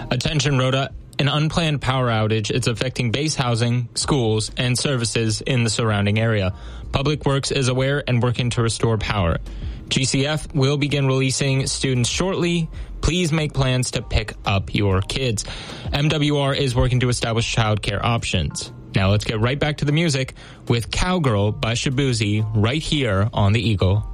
Attention, Rhoda. An unplanned power outage is affecting base housing, schools, and services in the surrounding area. Public Works is aware and working to restore power. GCF will begin releasing students shortly. Please make plans to pick up your kids. MWR is working to establish childcare options. Now let's get right back to the music with Cowgirl by Shabuzi right here on The Eagle.